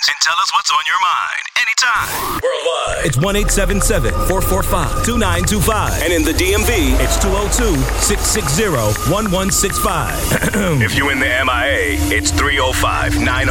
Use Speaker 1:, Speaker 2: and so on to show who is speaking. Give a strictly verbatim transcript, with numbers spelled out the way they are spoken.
Speaker 1: and tell us what's on your mind anytime. Worldwide.
Speaker 2: It's one eight seven seven, four four five, two nine two five. And in the D M V, it's two oh two, six six zero, one one six five.
Speaker 1: If you're in the M I A, it's three oh five, nine